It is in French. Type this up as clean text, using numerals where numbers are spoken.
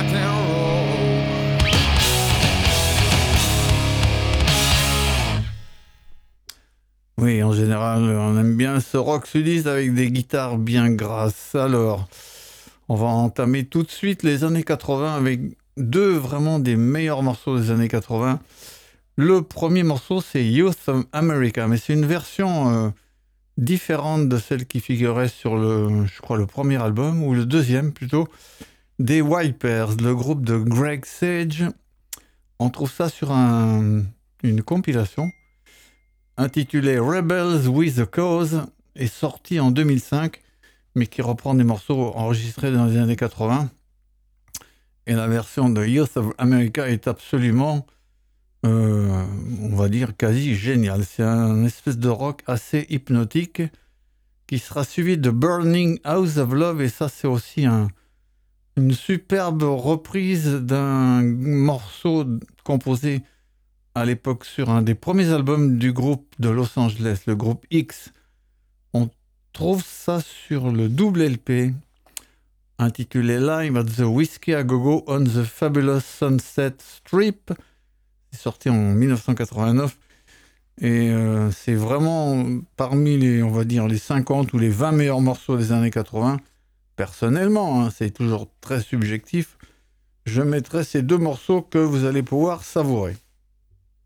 rock and roll. Oui, en général, on aime bien ce rock sudiste avec des guitares bien grasses. Alors, on va entamer tout de suite les années 80 avec deux vraiment des meilleurs morceaux des années 80. Le premier morceau, c'est Youth of America, mais c'est une version différente de celle qui figurait sur je crois, le premier album, ou le deuxième plutôt, des Wipers, le groupe de Greg Sage. On trouve ça sur une compilation intitulée Rebels with a Cause, est sortie en 2005, mais qui reprend des morceaux enregistrés dans les années 80. Et la version de Youth of America est absolument, on va dire, quasi géniale. C'est un espèce de rock assez hypnotique qui sera suivi de Burning House of Love, et ça c'est aussi une superbe reprise d'un morceau composé à l'époque sur un des premiers albums du groupe de Los Angeles, le groupe X. On trouve ça sur le double LP intitulé Live at the Whiskey a Go-Go on the Fabulous Sunset Strip. C'est sorti en 1989 et c'est vraiment parmi les, on va dire, les 50 ou les 20 meilleurs morceaux des années 80. Personnellement, c'est toujours très subjectif. Je mettrai ces deux morceaux que vous allez pouvoir savourer.